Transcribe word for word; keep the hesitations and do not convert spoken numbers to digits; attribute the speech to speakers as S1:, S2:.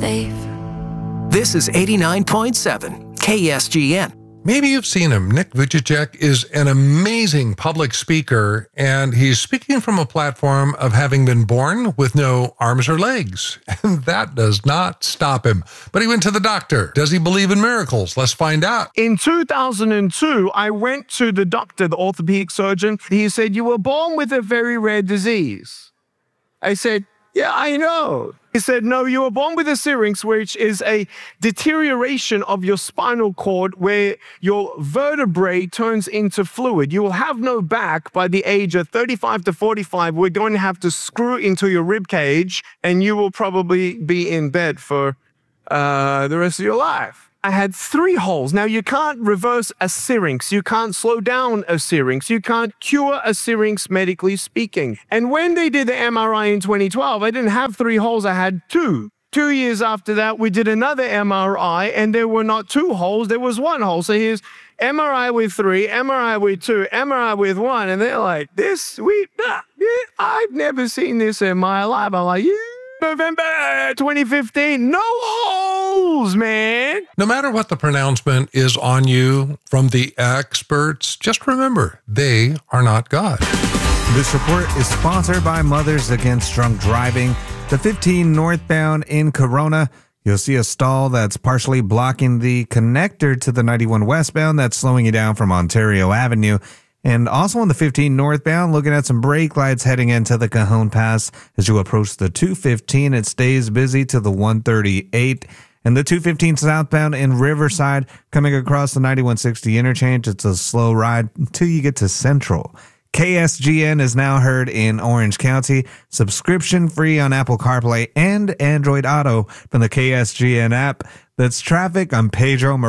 S1: safe.
S2: This is eighty-nine point seven K S G N.
S3: Maybe you've seen him. Nick Vujicic is an amazing public speaker, and he's speaking from a platform of having been born with no arms or legs. And that does not stop him. But he went to the doctor. Does he believe in miracles? Let's find out.
S4: In two thousand two, I went to the doctor, the orthopedic surgeon. He said, "You were born with a very rare disease." I said, "Yeah, I know." He said, "No, you were born with a syrinx, which is a deterioration of your spinal cord where your vertebrae turns into fluid. You will have no back by the age of thirty-five to forty-five. We're going to have to screw into your rib cage, and you will probably be in bed for uh, the rest of your life." I had three holes. Now, you can't reverse a syrinx. You can't slow down a syrinx. You can't cure a syrinx, medically speaking. And when they did the M R I in twenty twelve, I didn't have three holes. I had two. Two years after that, we did another M R I, and there were not two holes. There was one hole. So here's M R I with three, M R I with two, M R I with one. And they're like, this, we, nah, yeah, I've never seen this in my life. I'm like, yeah. November twenty fifteen, no holes, man.
S3: No matter what the pronouncement is on you from the experts, just remember, they are not God.
S5: This report is sponsored by Mothers Against Drunk Driving. The fifteen northbound in Corona, you'll see a stall that's partially blocking the connector to the ninety-one westbound that's slowing you down from Ontario Avenue. And also on the fifteen northbound, looking at some brake lights heading into the Cajon Pass. As you approach the two fifteen, it stays busy to the one thirty-eight. And the two fifteen southbound in Riverside, coming across the ninety-one sixty interchange, it's a slow ride until you get to Central. K S G N is now heard in Orange County, subscription free on Apple CarPlay and Android Auto from the K S G N app. That's traffic. I'm Pedro Morales.